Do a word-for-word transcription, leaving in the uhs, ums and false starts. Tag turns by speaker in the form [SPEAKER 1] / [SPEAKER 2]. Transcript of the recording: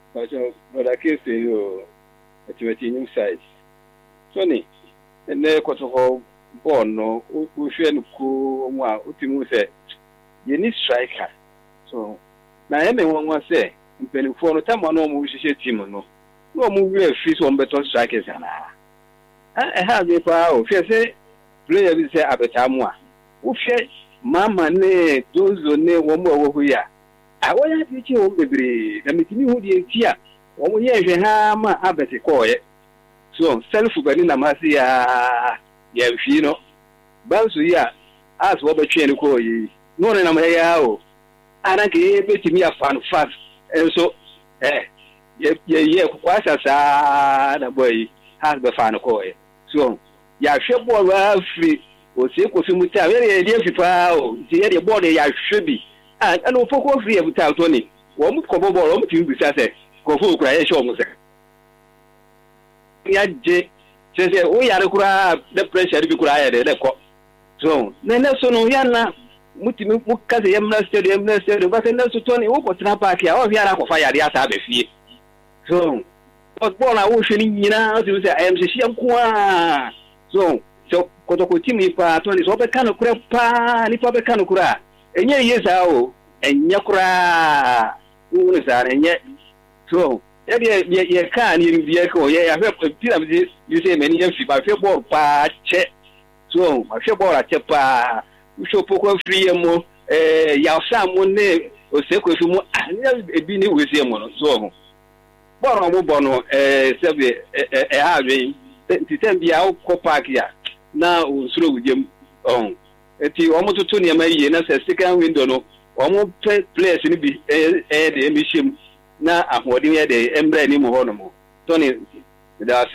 [SPEAKER 1] But but I can't say you at your team size. Tony, and there was a whole born no who shouldn't cool one ultimate say you need striker. So now anyone was say in for the time no more team no no more fees on better strikers and I have a power say player will say Abetamwa. Who says Mamma ne those ne one more who ya. I want to teach you baby. The meeting who the tia. One year she hammer Abeti Koy. So self Benina Masia Yavino. Bansu ya as what the chain Koy. No, and I'm here. I don't give me a fan fast. And so, eh, yeah, yeah, quite as a boy has the fan Koy. So, ya ship ball free. O se ko fi muta very dey fifa o ti e dey board ya hwebi and no focus free muta Tony wo mu ko bobo wo mu ti bi sa se ko fu kura ye show mu se ya je se se o ya re kura the pressure bi kura ya de ko so na na so no ya na muti mu ka se yamna stadium na stadium ba se na so Tony wo ko tra park ya o fi ara ko fa ya ya sa be fie so but ball na wo hwe ni nyina o ti se I am se shi anko a so so kotoko team ipa Tony so be kan kura pa ni pa be kan kura enye yesa o enye kura wo sa enye so e be ye kan ni bi e ko ye ya fe pira bi you say many ye fi ba fe ball pa che so ma fe ball a che pa so poko free mo eh ya sa mo ne o se ko fi mo e bi ni we se mo no so ball mo ball no eh se be e ha we ti tem bia o ko park ya na usuro ujem on eti omo tutu ne mayi na se second window no omo players ni bi eh eh de emishim na ahodi ye de embre ni mo hono mo Tony da